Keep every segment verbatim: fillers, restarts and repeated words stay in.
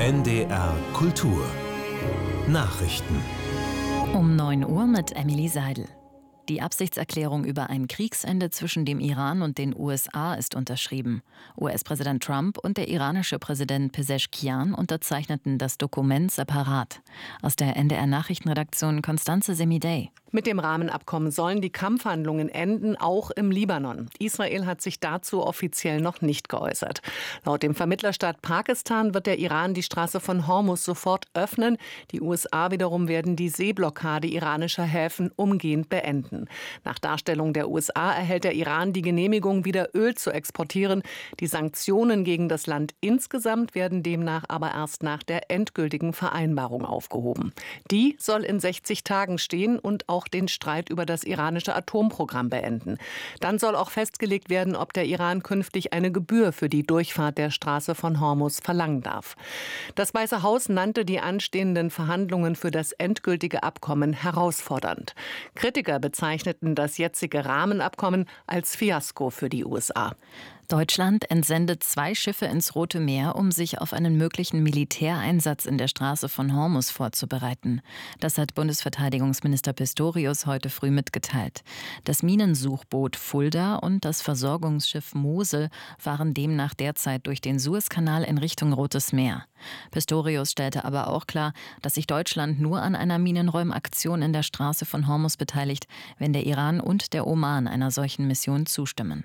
N D R Kultur Nachrichten um neun Uhr mit Emily Seidel. Die Absichtserklärung über ein Kriegsende zwischen dem Iran und den U S A ist unterschrieben. U S-Präsident Trump und der iranische Präsident Pezeshkian unterzeichneten das Dokument separat. Aus der N D R-Nachrichtenredaktion Constanze Semidey. Mit dem Rahmenabkommen sollen die Kampfhandlungen enden, auch im Libanon. Israel hat sich dazu offiziell noch nicht geäußert. Laut dem Vermittlerstaat Pakistan wird der Iran die Straße von Hormuz sofort öffnen. Die U S A wiederum werden die Seeblockade iranischer Häfen umgehend beenden. Nach Darstellung der U S A erhält der Iran die Genehmigung, wieder Öl zu exportieren. Die Sanktionen gegen das Land insgesamt werden demnach aber erst nach der endgültigen Vereinbarung aufgehoben. Die soll in sechzig Tagen stehen und auch den Streit über das iranische Atomprogramm beenden. Dann soll auch festgelegt werden, ob der Iran künftig eine Gebühr für die Durchfahrt der Straße von Hormuz verlangen darf. Das Weiße Haus nannte die anstehenden Verhandlungen für das endgültige Abkommen herausfordernd. Kritiker bezeichneten das jetzige Rahmenabkommen als Fiasko für die U S A. Deutschland entsendet zwei Schiffe ins Rote Meer, um sich auf einen möglichen Militäreinsatz in der Straße von Hormuz vorzubereiten. Das hat Bundesverteidigungsminister Pistorius heute früh mitgeteilt. Das Minensuchboot Fulda und das Versorgungsschiff Mosel fahren demnach derzeit durch den Suezkanal in Richtung Rotes Meer. Pistorius stellte aber auch klar, dass sich Deutschland nur an einer Minenräumaktion in der Straße von Hormuz beteiligt, wenn der Iran und der Oman einer solchen Mission zustimmen.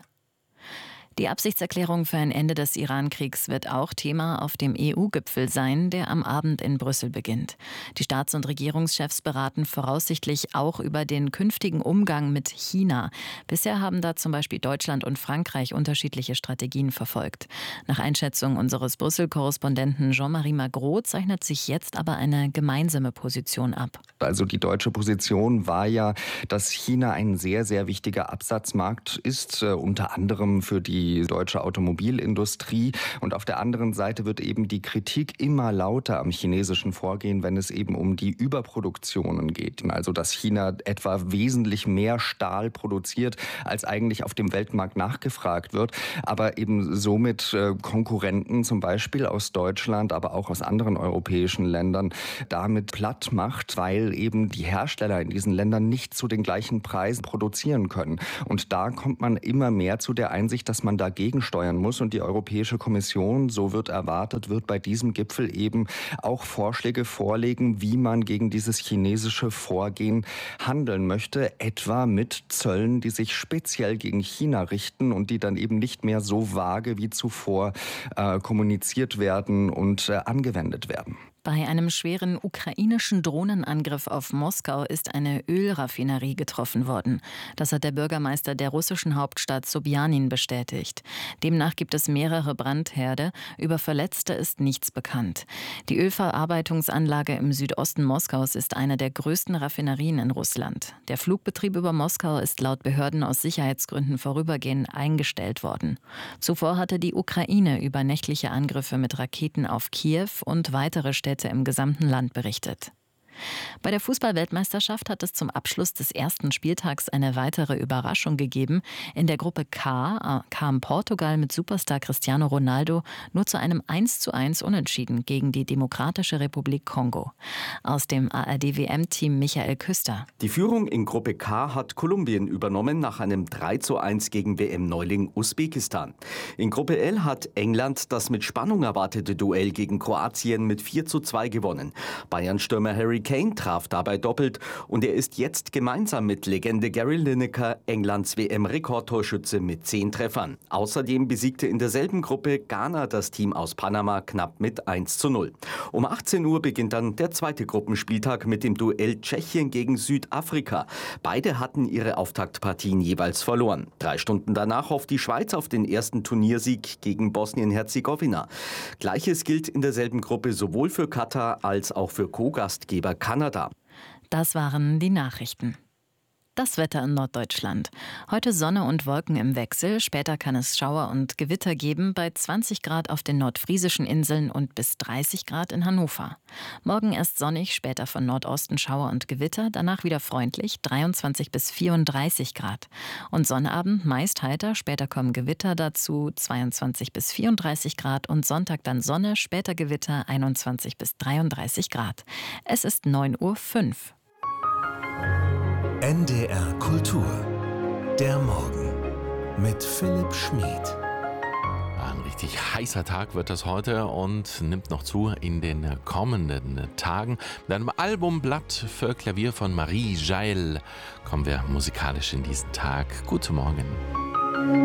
Die Absichtserklärung für ein Ende des Iran-Kriegs wird auch Thema auf dem E U-Gipfel sein, der am Abend in Brüssel beginnt. Die Staats- und Regierungschefs beraten voraussichtlich auch über den künftigen Umgang mit China. Bisher haben da zum Beispiel Deutschland und Frankreich unterschiedliche Strategien verfolgt. Nach Einschätzung unseres Brüssel-Korrespondenten Jean-Marie Magro zeichnet sich jetzt aber eine gemeinsame Position ab. Also die deutsche Position war ja, dass China ein sehr, sehr wichtiger Absatzmarkt ist, äh, unter anderem für die die deutsche Automobilindustrie. Und auf der anderen Seite wird eben die Kritik immer lauter am chinesischen Vorgehen, wenn es eben um die Überproduktionen geht. Also dass China etwa wesentlich mehr Stahl produziert, als eigentlich auf dem Weltmarkt nachgefragt wird. Aber eben somit Konkurrenten zum Beispiel aus Deutschland, aber auch aus anderen europäischen Ländern damit platt macht, weil eben die Hersteller in diesen Ländern nicht zu den gleichen Preisen produzieren können. Und da kommt man immer mehr zu der Einsicht, dass man dagegen steuern muss. Und die Europäische Kommission, so wird erwartet, wird bei diesem Gipfel eben auch Vorschläge vorlegen, wie man gegen dieses chinesische Vorgehen handeln möchte, etwa mit Zöllen, die sich speziell gegen China richten und die dann eben nicht mehr so vage wie zuvor äh, kommuniziert werden und äh, angewendet werden. Bei einem schweren ukrainischen Drohnenangriff auf Moskau ist eine Ölraffinerie getroffen worden. Das hat der Bürgermeister der russischen Hauptstadt Sobjanin bestätigt. Demnach gibt es mehrere Brandherde. Über Verletzte ist nichts bekannt. Die Ölverarbeitungsanlage im Südosten Moskaus ist eine der größten Raffinerien in Russland. Der Flugbetrieb über Moskau ist laut Behörden aus Sicherheitsgründen vorübergehend eingestellt worden. Zuvor hatte die Ukraine über nächtliche Angriffe mit Raketen auf Kiew und weitere Städte im gesamten Land berichtet. Bei der Fußball-Weltmeisterschaft hat es zum Abschluss des ersten Spieltags eine weitere Überraschung gegeben. In der Gruppe K kam Portugal mit Superstar Cristiano Ronaldo nur zu einem eins zu eins Unentschieden gegen die Demokratische Republik Kongo. Aus dem A R D-W M-Team Michael Küster. Die Führung in Gruppe K hat Kolumbien übernommen nach einem drei zu eins gegen W M-Neuling Usbekistan. In Gruppe L hat England das mit Spannung erwartete Duell gegen Kroatien mit vier zu zwei gewonnen. Bayern-Stürmer Harry Kane traf dabei doppelt und er ist jetzt gemeinsam mit Legende Gary Lineker Englands W M-Rekordtorschütze mit zehn Treffern. Außerdem besiegte in derselben Gruppe Ghana das Team aus Panama knapp mit eins zu null. Um achtzehn Uhr beginnt dann der zweite Gruppenspieltag mit dem Duell Tschechien gegen Südafrika. Beide hatten ihre Auftaktpartien jeweils verloren. Drei Stunden danach hofft die Schweiz auf den ersten Turniersieg gegen Bosnien-Herzegowina. Gleiches gilt in derselben Gruppe sowohl für Katar als auch für Co-Gastgeber Kanada. Das waren die Nachrichten. Das Wetter in Norddeutschland. Heute Sonne und Wolken im Wechsel. Später kann es Schauer und Gewitter geben bei zwanzig Grad auf den nordfriesischen Inseln und bis dreißig Grad in Hannover. Morgen erst sonnig, später von Nordosten Schauer und Gewitter, danach wieder freundlich, dreiundzwanzig bis vierunddreißig Grad. Und Sonnabend meist heiter, später kommen Gewitter dazu, zweiundzwanzig bis vierunddreißig Grad und Sonntag dann Sonne, später Gewitter, einundzwanzig bis dreiunddreißig Grad. Es ist neun Uhr fünf. N D R Kultur. Der Morgen mit Philipp Schmid. Ein richtig heißer Tag wird das heute und nimmt noch zu in den kommenden Tagen. Mit einem Albumblatt für Klavier von Marie Jael kommen wir musikalisch in diesen Tag. Guten Morgen.